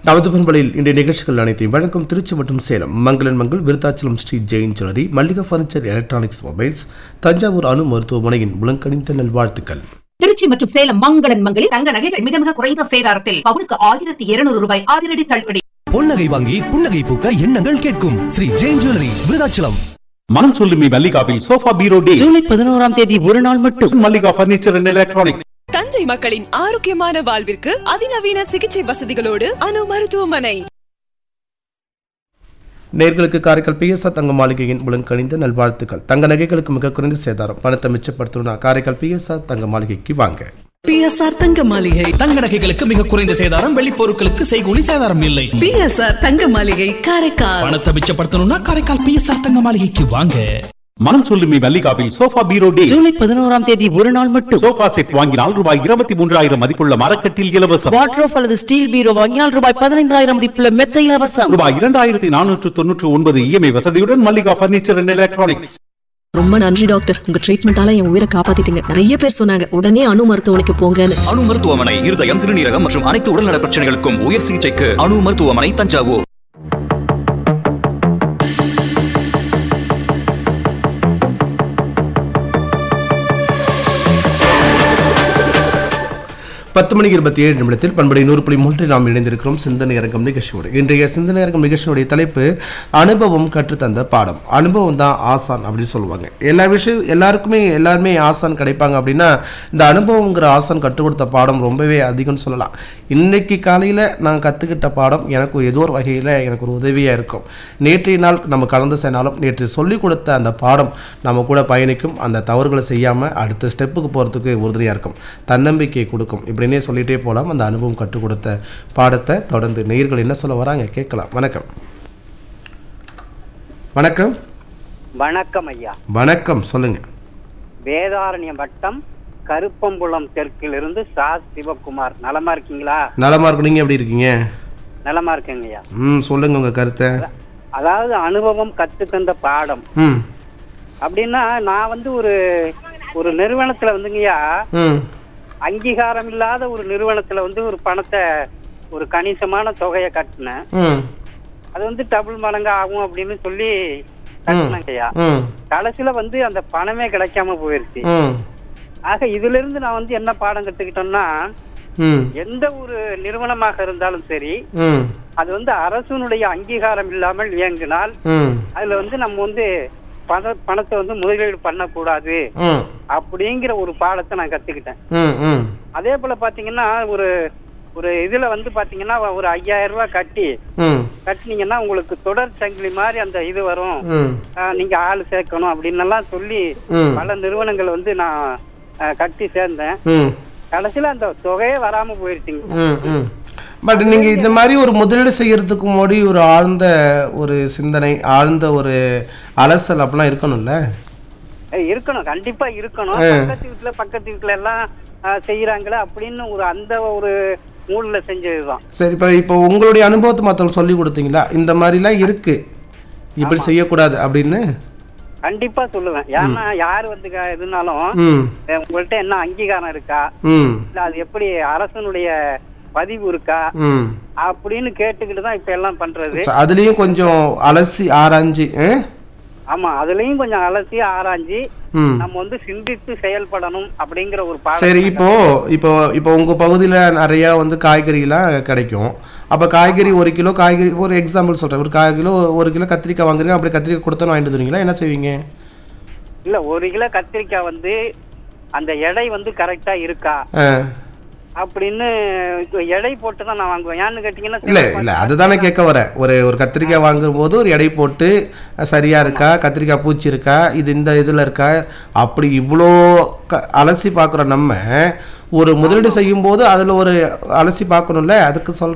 நமது பண்பலையில் இன்றைய நிகழ்ச்சிகள் அனைத்தையும் வழங்கும் திருச்சி மற்றும் சேலம் மங்களன் Mangal Virudhachalam Sri Jain jewellery Mallika furniture electronics mobiles Thanjavur அணு மருத்துவமனையின் உலங்கணிந்த நல்வாழ்த்துக்கள். திருச்சி மற்றும் சேலம் மங்களன் மங்களில் தங்க நகைகள் மிக மிக குறைந்த சேதாரத்தில் பவுனுக்கு 1200 ரூபாய் அதிரடி தள்ளுபடி. பொன்னகை வாங்கி புன்னகை பூக்க எண்ணங்கள் கேட்கும் ஸ்ரீ ஜெயின் ஜுவல்லரி விருத்தாச்சலம். மனம் சொல்லுமி மல்லிகாவில் சோஃபா பீரோ டே ஜூலை 11 ஒரு நாள் மட்டும். Mallika furniture and electronics. Thanjai மக்களின் ஆரோக்கியமான வாழ்விற்கு அதிநவீன சிகிச்சை வசதிகளோடு அணு மருத்துவமனை. நேர்களுக்கு காரைக்கால் பிஎஸ்ஆர் தங்க மாளிகையின் உலங்கணிந்த நல்வாழ்த்துக்கள். தங்க நகைகளுக்கு மிக குறைந்த சேதாரம், பணத்தை மிச்சப்படுத்தணும்னா காரைக்கால் பிஎஸ்ஆர் தங்க மாளிகைக்கு வாங்க. பிஎஸ்ஆர் தங்க மாளிகை. தங்க நகைகளுக்கு மிக குறைந்த சேதாரம், வெள்ளி பொருட்களுக்கு செய்கூலி சேதாரம் இல்லை. பிஎஸ்ஆர் தங்க மாளிகை காரைக்கால். பணத்தை மிச்சப்படுத்தணும்னா காரைக்கால் பிஎஸ்ஆர் தங்க மாளிகைக்கு வாங்க. மனம் சொல்லுமி மல்லிகாவில் சோஃபா பீரோ டே ஜூலை 11 ஒரு நாள் மட்டும். சோஃபா செட் வாங்கினால் ரூபாய் 23,000 மதிப்புள்ள மரக்கட்டில் இலவசம். வாட்ரோப் அல்லது ஸ்டீல் பீரோ வாங்கினால் ரூபாய் 15,000 மதிப்புள்ள மெத்தை இலவசம். ரூபாய் 2,499 இஎம்ஐ வசதியுடன் மல்லிகா பர்னிச்சர் அண்ட் எலக்ட்ரானிக்ஸ். ரொம்ப நன்றி டாக்டர், உங்க ட்ரீட்மெண்டால என் உயிரை காப்பாத்திட்டீங்க. நிறைய பேர் சொன்னாங்க உடனே அணு மருத்துவமனைக்கு போங்கன்னு. அணு மருத்துவமனை இருதயம், சிறுநீரகம் மற்றும் அனைத்து உடல்நல பிரச்சனைகளுக்கும் உயர் சிகிச்சைக்கு அணு மருத்துவமனை தஞ்சாவூர். மணி 27 பண்படை 100.3 நாம் இணைந்திருக்கிறோம் சிந்தனை அரங்கம் நிகழ்ச்சியோடு. இன்றைய சிந்தனை அரங்கம் நிகழ்ச்சியுடைய தலைப்பு அனுபவம் கற்றுத்தந்த பாடம். அனுபவம் தான் ஆசான் அப்படின்னு சொல்லுவாங்க. எல்லா விஷயம் எல்லாருமே ஆசான் கிடைப்பாங்க அப்படின்னா இந்த அனுபவங்கிற ஆசான் கற்றுக் கொடுத்த பாடம் ரொம்பவே அதிகம்னு சொல்லலாம். இன்னைக்கு காலையில் நான் கற்றுக்கிட்ட பாடம் எனக்கு ஏதோ ஒரு வகையில் எனக்கு ஒரு உதவியாக இருக்கும். நேற்றைய நாள் நம்ம கலந்து சென்றாலும் நேற்று சொல்லிக் கொடுத்த அந்த பாடம் நம்ம கூட பயணிக்கும். அந்த தவறுகளை செய்யாமல் அடுத்த ஸ்டெப்புக்கு போகிறதுக்கு உறுதுணையாக இருக்கும், தன்னம்பிக்கை கொடுக்கும். இப்படின்னே சொல்லிட்டே போகலாம். அந்த அனுபவம் கற்றுக் கொடுத்த பாடத்தை தொடர்ந்து நேயர்கள் என்ன சொல்ல வராங்க கேட்கலாம். வணக்கம். வணக்கம். வணக்கம் ஐயா. வணக்கம், சொல்லுங்க. வேதாரண்யம் வட்டம் கருப்பம்புலம் தெற்கிலிருந்து சா சிவகுமார். நலமா இருக்கீங்களா? நலமா இருக்கும். நீங்க எப்படி இருக்கீங்க? நலமா இருக்கேங்க ஐயா. சொல்லுங்க உங்க கருத்தை. அதாவது அனுபவம் கத்து தந்த பாடம் அப்படின்னா நான் ஒரு நிறுவனத்துல வந்துங்கய்யா, அங்கீகாரம் இல்லாத ஒரு நிறுவனத்துல ஒரு பணத்தை ஒரு கணிசமான தொகையை கட்டினேன். அது டபுள் மடங்கு ஆகும் அப்படின்னு சொல்லி கட்டினங்கய்யா. கடைசியில அந்த பணமே கிடைக்காம போயிருச்சு. ஆக இதுல இருந்து நான் என்ன பாடம் கத்துக்கிட்டோம்னா, எந்த ஒரு நிறுவனமாக இருந்தாலும் சரி, அது அரசுனுடைய அங்கீகாரம் இல்லாமல் இயங்கினால் அதுல நம்ம பணத்தை முதலீடு பண்ணக்கூடாது அப்படிங்கிற ஒரு பாடத்தை நான் கத்துக்கிட்டேன். அதே போல பாத்தீங்கன்னா ஒரு இதுல பாத்தீங்கன்னா ஒரு 5,000 ரூபாய் கட்டினீங்கன்னா உங்களுக்கு தொடர் சங்கிலி மாதிரி அந்த இது வரும், நீங்க ஆள் சேர்க்கணும் அப்படின்னு எல்லாம் சொல்லி பல நிறுவனங்கள் நான் கட்டி சேர்ந்தேன். கடைசியில அந்த தொகையே வராம போயிருச்சுங்க. பட் நீங்க இந்த மாதிரி ஒரு முதலீடு செய்யறதுக்கு முன்னாடி ஒரு ஆழ்ந்த ஒரு சிந்தனை, ஆழ்ந்த ஒரு அலசல் அப்படிலாம் இருக்கணும்ல? இருக்கணும், கண்டிப்பா இருக்கணும். பக்கத்து வீட்டுல எல்லாம் செய்யறாங்களே அப்படின்னு அந்த ஒரு மூடுல செஞ்சதுதான். சரி, இப்போ உங்களுடைய அனுபவத்தை மற்றவங்க சொல்லி கொடுத்தீங்களா இந்த மாதிரி எல்லாம் இருக்கு, இப்படி செய்யக்கூடாது அப்படின்னு? கண்டிப்பா சொல்லுவேன். ஏன்னா யாரு எதுனாலும் உங்கள்ட்ட என்ன அங்கீகாரம் இருக்கா, இல்ல அது எப்படி அரசனுடைய பதிவு இருக்கா அப்படின்னு கேட்டுக்கிட்டு தான் இப்ப எல்லாம் பண்றது. அதுலயும் கொஞ்சம் அலசி ஆராய்ஞ்சி. ஆமா, அதுலயும் கொஞ்சம் அலசி ஆராய்ஞ்சி நம்ம சிந்தித்து செயல்படணும் அப்படிங்கிற ஒரு பாடம். சரி, இப்போ உங்க பகுதியில நிறைய காய்கறி எல்லாம் கிடைக்கும். அப்ப காய்கறி 1 கிலோ காய்கறி, ஒரு எக்ஸாம்பிள் சொல்றேன், ஒரு 1 கிலோ கத்திரிக்காய் வாங்குறீங்க, அப்படி கத்திரிக்காய் கொடுத்தா வாங்கிட்டு வந்துருவீங்களா? என்ன செய்வீங்க? இல்ல, 1 கிலோ கத்திரிக்காய் அந்த எடை கரெக்டா இருக்கா அப்படின்னு எடை போட்டு தான் நான் வாங்குவேன். ஏன்னு கேட்டீங்கன்னா இல்ல அதுதானே கேட்க வரேன். ஒரு கத்திரிக்காய் வாங்கும் போது ஒரு எடை போட்டு சரியா இருக்கா, கத்திரிக்காய் பூச்சி இருக்கா, இது இந்த இதுல இருக்கா, அப்படி இவ்வளோ அலசி பாக்குறோம். நம்ம ஒரு முதலீடு செய்யும் போது அதுல ஒரு அலசி பார்க்கணும்ல, அதுக்கு சொல்ற